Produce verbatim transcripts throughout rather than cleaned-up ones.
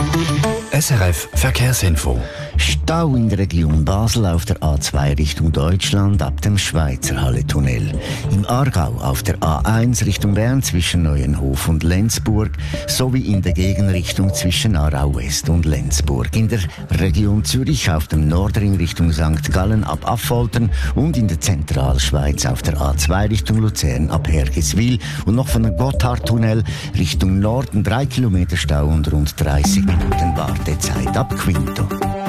S R F Verkehrsinfo. Stau in der Region Basel auf der A zwei Richtung Deutschland ab dem Schweizerhalle-Tunnel. Im Aargau auf der A eins Richtung Bern zwischen Neuenhof und Lenzburg sowie in der Gegenrichtung zwischen Aarau West und Lenzburg. In der Region Zürich auf dem Nordring Richtung Sankt Gallen ab Affoltern und in der Zentralschweiz auf der A zwei Richtung Luzern ab Hergiswil und noch von dem Gotthardtunnel Richtung Norden drei Kilometer Stau und rund dreißig Minuten Wartezeit ab Quinto.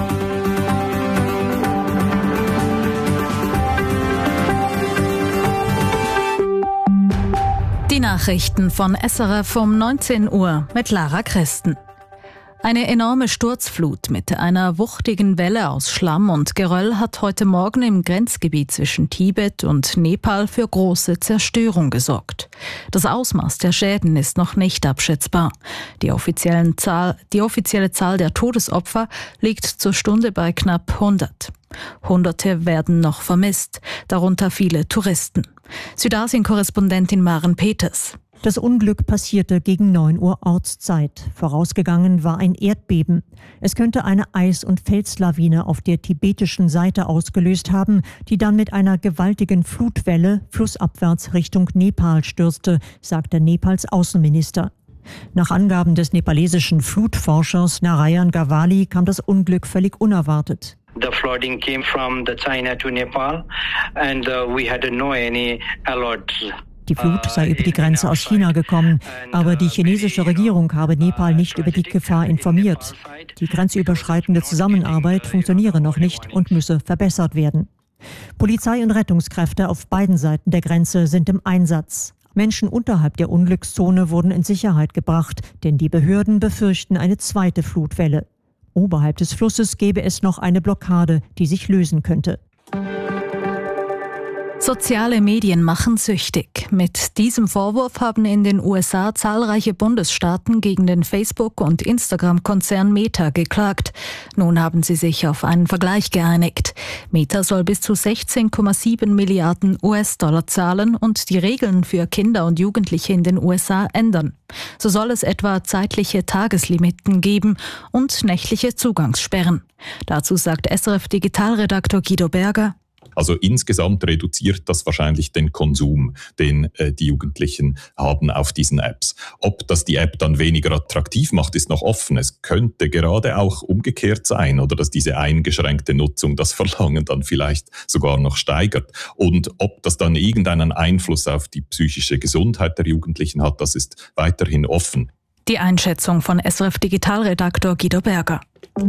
Die Nachrichten von S R F um neunzehn Uhr mit Lara Christen. Eine enorme Sturzflut mit einer wuchtigen Welle aus Schlamm und Geröll hat heute Morgen im Grenzgebiet zwischen Tibet und Nepal für große Zerstörung gesorgt. Das Ausmaß der Schäden ist noch nicht abschätzbar. Die, offiziellen Zahl, die offizielle Zahl der Todesopfer liegt zur Stunde bei knapp hundert. Hunderte werden noch vermisst, darunter viele Touristen. Südasien-Korrespondentin Maren Peters. Das Unglück passierte gegen neun Uhr Ortszeit. Vorausgegangen war ein Erdbeben. Es könnte eine Eis- und Felslawine auf der tibetischen Seite ausgelöst haben, die dann mit einer gewaltigen Flutwelle flussabwärts Richtung Nepal stürzte, sagte Nepals Außenminister. Nach Angaben des nepalesischen Flutforschers Narayan Gawali kam das Unglück völlig unerwartet. The flooding came from the China to Nepal and uh, we had no any alerts. Die Flut sei über die Grenze aus China gekommen, aber die chinesische Regierung habe Nepal nicht über die Gefahr informiert. Die grenzüberschreitende Zusammenarbeit funktioniere noch nicht und müsse verbessert werden. Polizei und Rettungskräfte auf beiden Seiten der Grenze sind im Einsatz. Menschen unterhalb der Unglückszone wurden in Sicherheit gebracht, denn die Behörden befürchten eine zweite Flutwelle. Oberhalb des Flusses gäbe es noch eine Blockade, die sich lösen könnte. Soziale Medien machen süchtig. Mit diesem Vorwurf haben in den U S A zahlreiche Bundesstaaten gegen den Facebook- und Instagram-Konzern Meta geklagt. Nun haben sie sich auf einen Vergleich geeinigt. Meta soll bis zu sechzehn Komma sieben Milliarden U S-Dollar zahlen und die Regeln für Kinder und Jugendliche in den U S A ändern. So soll es etwa zeitliche Tageslimiten geben und nächtliche Zugangssperren. Dazu sagt S R F-Digitalredaktor Guido Berger: Also insgesamt reduziert das wahrscheinlich den Konsum, den äh, die Jugendlichen haben auf diesen Apps. Ob das die App dann weniger attraktiv macht, ist noch offen. Es könnte gerade auch umgekehrt sein oder dass diese eingeschränkte Nutzung das Verlangen dann vielleicht sogar noch steigert. Und ob das dann irgendeinen Einfluss auf die psychische Gesundheit der Jugendlichen hat, das ist weiterhin offen. Die Einschätzung von S R F-Digitalredaktor Guido Berger.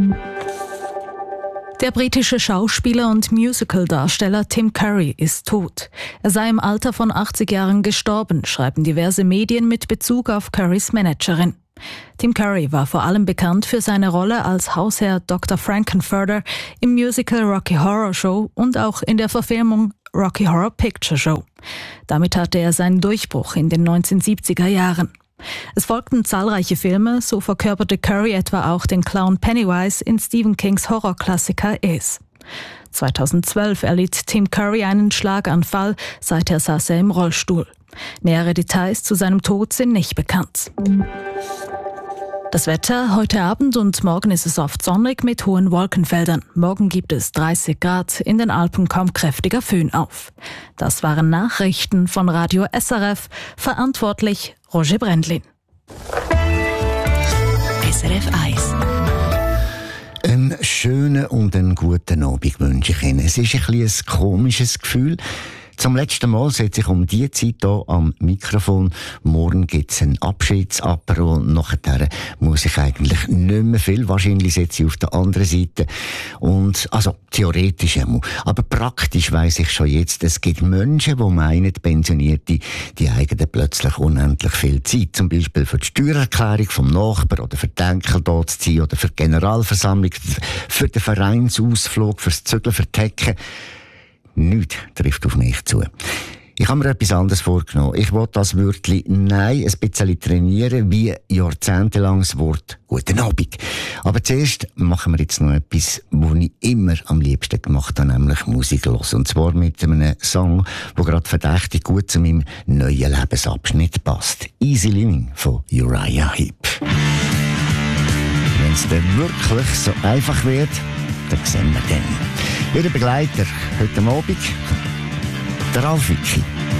Der britische Schauspieler und Musical-Darsteller Tim Curry ist tot. Er sei im Alter von achtzig Jahren gestorben, schreiben diverse Medien mit Bezug auf Currys Managerin. Tim Curry war vor allem bekannt für seine Rolle als Hausherr Doktor Frankenfurter im Musical Rocky Horror Show und auch in der Verfilmung Rocky Horror Picture Show. Damit hatte er seinen Durchbruch in den neunzehnhundertsiebziger Jahren. Es folgten zahlreiche Filme, so verkörperte Curry etwa auch den Clown Pennywise in Stephen Kings Horrorklassiker Is. zweitausendzwölf erlitt Tim Curry einen Schlaganfall, seither saß er im Rollstuhl. Nähere Details zu seinem Tod sind nicht bekannt. Das Wetter: Heute Abend und morgen ist es oft sonnig mit hohen Wolkenfeldern. Morgen gibt es dreißig Grad, in den Alpen kaum kräftiger Föhn auf. Das waren Nachrichten von Radio S R F, verantwortlich Roger Brendlin. S R F eins. Einen schönen und einen guten Abend wünsche ich Ihnen. Es ist ein bisschen ein komisches Gefühl. Zum letzten Mal sitze ich um diese Zeit hier am Mikrofon. Morgen gibt es einen Abschiedsapero und nachher muss ich eigentlich nicht mehr viel. Wahrscheinlich sitze ich auf der anderen Seite. Und, also, theoretisch einmal. Aber praktisch weiss ich schon jetzt, es gibt Menschen, die meinen, Pensionierte, die haben plötzlich unendlich viel Zeit. Zum Beispiel für die Steuererklärung vom Nachbarn oder für die Enkel da zu ziehen oder für die Generalversammlung, für den Vereinsausflug, für das Zügeln, für die Hecke. Nichts trifft auf mich zu. Ich habe mir etwas anderes vorgenommen. Ich will das Wörtchen «Nein» ein bisschen trainieren, wie jahrzehntelang das Wort «Guten Abend». Aber zuerst machen wir jetzt noch etwas, was ich immer am liebsten gemacht habe, nämlich Musik hören. Und zwar mit einem Song, der gerade verdächtig gut zu meinem neuen Lebensabschnitt passt. «Easy Living» von Uriah Heep. wenn es dann wirklich so einfach wird, dann sehen wir dann. Ihr Begleiter heute Abend, der Ralf Witschi.